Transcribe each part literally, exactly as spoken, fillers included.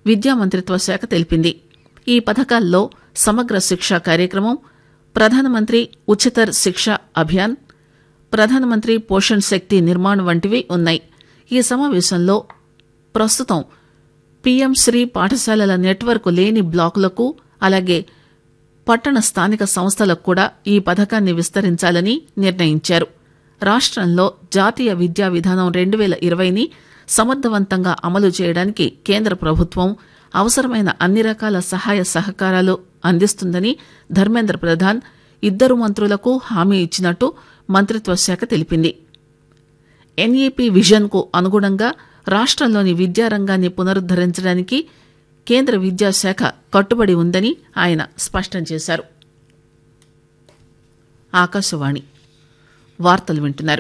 విద్యా మంత్రిత్వ శాఖ తెలిపింది. ఈ పథకాల్లో సమగ్ర శిక్ష కార్యక్రమం, ప్రధానమంత్రి ఉచితర్ శిక్ష అభియాన్, ప్రధానమంత్రి పోషణ్ శక్తి నిర్మాణ్ వంటివి ఉన్నాయి. ఈ సమావేశంలో ప్రస్తుతం పీఎం శ్రీ పాఠశాలల నెట్వర్క్ లేని బ్లాకులకు, అలాగే పట్టణ స్థానిక సంస్థలకు కూడా ఈ పథకాన్ని విస్తరించాలని నిర్ణయించారు. రాష్టంలో జాతీయ విద్యా విధానం రెండు పేల ఇరవైని సమర్థవంతంగా అమలు చేయడానికి కేంద్ర ప్రభుత్వం అవసరమైన అన్ని రకాల సహాయ సహకారాలు అందిస్తుందని ధర్మేంద్ర ప్రధాన్ ఇద్దరు మంత్రులకు హామీ ఇచ్చినట్టు మంత్రిత్వ శాఖ తెలిపింది. ఎన్ఈపీ విజన్ కు అనుగుణంగా రాష్టంలోని విద్యారంగాన్ని పునరుద్దరించడానికి కేంద్ర విద్యాశాఖ కట్టుబడి ఉందని ఆయన స్పష్టం చేశారు. ఆకాశవాణి వార్తలు వింటున్నారు.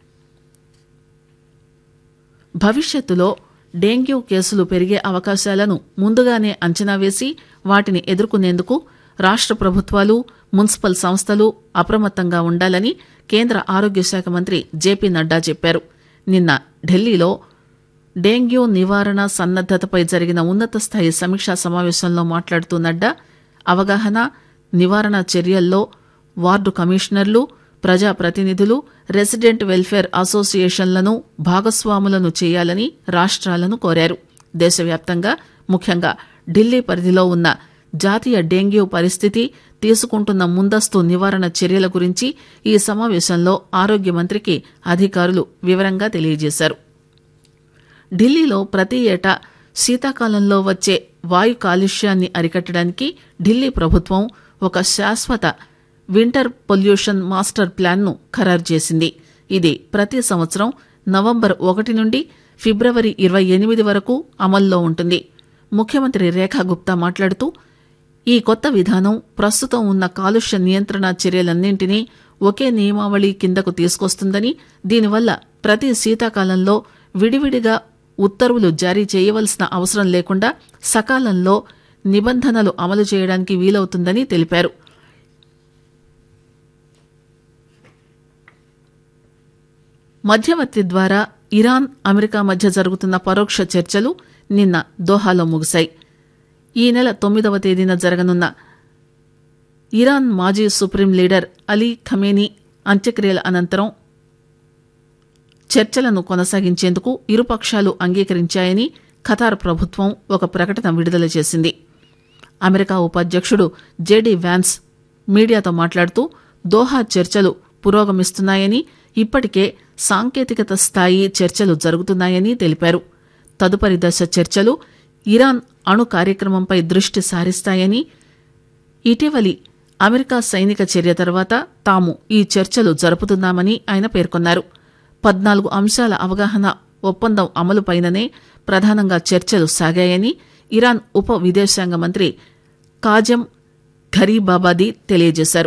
భవిష్యత్తులో డెంగ్యూ కేసులు పెరిగే అవకాశాలను ముందుగానే అంచనా వేసి వాటిని ఎదుర్కొనేందుకు రాష్ట ప్రభుత్వాలు, మున్సిపల్ సంస్థలు అప్రమత్తంగా ఉండాలని కేంద్ర ఆరోగ్య శాఖ మంత్రి జేపీ నడ్డా చెప్పారు. నిన్న ఢిల్లీలో డెంగ్యూ నివారణ సన్నద్దతపై జరిగిన ఉన్నత స్థాయి సమీక్షా సమావేశంలో మాట్లాడుతూ నడ్డా అవగాహన, నివారణ చర్యల్లో వార్డు కమిషనర్లు, ప్రజాప్రతినిధులు, రెసిడెంట్ వెల్ఫేర్ అసోసియేషన్లను భాగస్వాములను చేయాలని రాష్ట్రాలను కోరారు. దేశవ్యాప్తంగా ముఖ్యంగా ఢిల్లీ పరిధిలో ఉన్న జాతీయ డెంగ్యూ పరిస్థితి, తీసుకుంటున్న ముందస్తు నివారణ చర్యల గురించి ఈ సమావేశంలో ఆరోగ్య మంత్రికి అధికారులు వివరంగా తెలియజేశారు. ఢిల్లీలో ప్రతి ఏటా శీతాకాలంలో వచ్చే వాయు కాలుష్యాన్ని అరికట్టడానికి ఢిల్లీ ప్రభుత్వం ఒక శాశ్వత వింటర్ పొల్యూషన్ మాస్టర్ ప్లాన్ ను ఖరారు చేసింది. ఇది ప్రతి సంవత్సరం నవంబర్ ఒకటి నుండి ఫిబ్రవరి ఇరవై ఎనిమిది వరకు అమల్లో ఉంటుంది. ముఖ్యమంత్రి రేఖా గుప్తా మాట్లాడుతూ ఈ కొత్త విధానం ప్రస్తుతం ఉన్న కాలుష్య నియంత్రణ చర్యలన్నింటినీ ఒకే నియమావళి కిందకు తీసుకొస్తుందని, దీనివల్ల ప్రతి శీతాకాలంలో విడివిడిగా ఉత్తర్వులు జారీ చేయవలసిన అవసరం లేకుండా సకాలంలో నిబంధనలు అమలు చేయడానికి వీలవుతుందని తెలిపారు. మధ్యవర్తి ద్వారా ఇరాన్, అమెరికా మధ్య జరుగుతున్న పరోక్ష చర్చలు నిన్న దోహాలో ముగిశాయి. ఈ నెల తొమ్మిదవ తేదీన జరగనున్న ఇరాన్ మాజీ సుప్రీం లీడర్ అలీ ఖమేనీ అంత్యక్రియల అనంతరం చర్చలను కొనసాగించేందుకు ఇరుపక్షాలు అంగీకరించాయని ఖతార్ ప్రభుత్వం ఒక ప్రకటన విడుదల చేసింది. అమెరికా ఉపాధ్యక్షుడు జేడీ వ్యాన్స్ మీడియాతో మాట్లాడుతూ దోహా చర్చలు పురోగమిస్తున్నాయని, ఇప్పటికే సాంకేతికత స్థాయి చర్చలు జరుగుతున్నాయని తెలిపారు. తదుపరి దశ చర్చలు ఇరాన్ అణు కార్యక్రమంపై దృష్టి సారిస్తాయని, ఇటీవలి అమెరికా సైనిక చర్య తర్వాత తాము ఈ చర్చలు జరుపుతున్నామని ఆయన పేర్కొన్నారు. పద్నాలుగు అంశాల అవగాహన ఒప్పందం అమలుపైననే ప్రధానంగా చర్చలు సాగాయని ఇరాన్ ఉప విదేశాంగ మంత్రి కాజం ఘరీబాబాదీ తెలియజేశారు.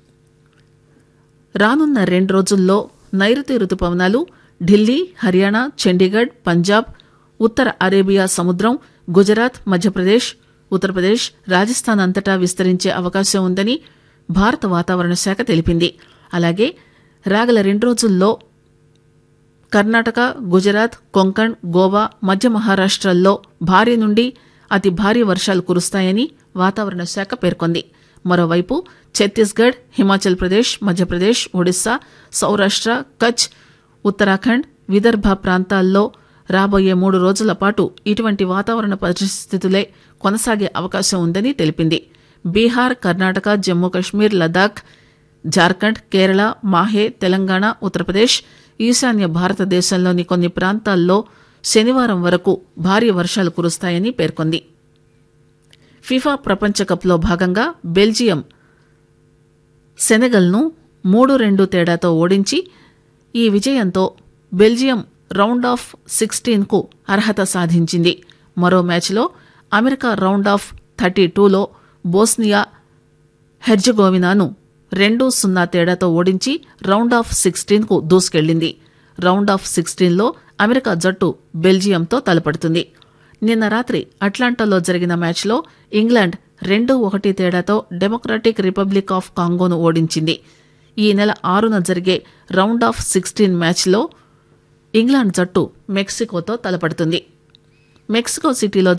రానున్న రెండు రోజుల్లో నైరుతి రుతుపవనాలు ఢిల్లీ, హర్యానా, చండీగఢ్, పంజాబ్, ఉత్తర అరేబియా సముద్రం, గుజరాత్, మధ్యప్రదేశ్, ఉత్తరప్రదేశ్, రాజస్థాన్ అంతటా విస్తరించే అవకాశం ఉందని భారత వాతావరణ శాఖ తెలిపింది. అలాగే రాగల రెండు రోజుల్లో కర్ణాటక, గుజరాత్, కొంకణ్, గోవా, మధ్య మహారాష్టల్లో భారీ నుండి అతి భారీ వర్షాలు కురుస్తాయని వాతావరణ శాఖ పేర్కొంది. మరోవైపు ఛత్తీస్గఢ్, హిమాచల్ ప్రదేశ్, మధ్యప్రదేశ్, ఒడిశా, సౌరాష్ట్ర, కచ్, ఉత్తరాఖండ్, విదర్భ ప్రాంతాల్లో రాబోయే మూడు రోజుల పాటు ఇటువంటి వాతావరణ పరిస్థితులే కొనసాగే అవకాశం ఉందని తెలిపింది. బీహార్, కర్ణాటక, జమ్మూ కశ్మీర్, లదాఖ్, జార్ఖండ్, కేరళ, మాహే, తెలంగాణ, ఉత్తరప్రదేశ్, ఈశాన్య భారతదేశంలోని కొన్ని ప్రాంతాల్లో శనివారం వరకు భారీ వర్షాలు కురుస్తాయని పేర్కొంది. ఫిఫా ప్రపంచకప్లో భాగంగా బెల్జియం సెనెగల్ను మూడు రెండు తేడాతో ఓడించి ఈ విజయంతో బెల్జియం రౌండ్ ఆఫ్ సిక్స్టీన్ కు అర్హత సాధించింది. మరో మ్యాచ్లో అమెరికా రౌండ్ ఆఫ్ థర్టీ టూలో బోస్నియా హెర్జగోవినాను రెండు సున్నా తేడాతో ఓడించి రౌండ్ ఆఫ్ సిక్స్టీన్ కు దూసుకెళ్లింది. రౌండ్ ఆఫ్ సిక్స్టీన్ లో అమెరికా జట్టు బెల్జియంతో తలపడుతుంది. నిన్న రాత్రి అట్లాంటాలో జరిగిన మ్యాచ్లో ఇంగ్లాండ్ రెండు ఒకటి తేడాతో డెమోక్రటిక్ రిపబ్లిక్ ఆఫ్ కాంగోను ఓడించింది. ఈ నెల ఆరున జరిగే రౌండ్ ఆఫ్ సిక్స్టీన్ మ్యాచ్లో ఇంగ్లాండ్ జట్టు మెక్సికోతో తలపడుతుంది. మెక్సికో సిటీలో